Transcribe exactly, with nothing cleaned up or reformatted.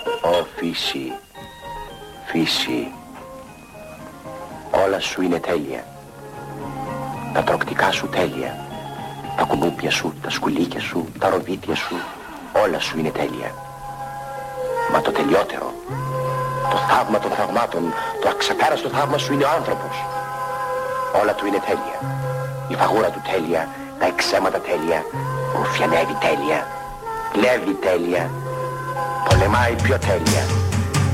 Ω φύση, φύση, όλα σου είναι τέλεια. Τα τροκτικά σου τέλεια. Τα κουνούπια σου, τα σκουλίκια σου, τα ροβίτια σου, όλα σου είναι τέλεια. Μα το τελειότερο, το θαύμα των θαυμάτων, το αξεπέραστο θαύμα σου είναι ο άνθρωπος. Όλα του είναι τέλεια. Η φαγούρα του τέλεια, τα εξαίματα τέλεια, ρουφιανεύει τέλεια, κλέβει τέλεια, πολεμάει πιο τέλεια.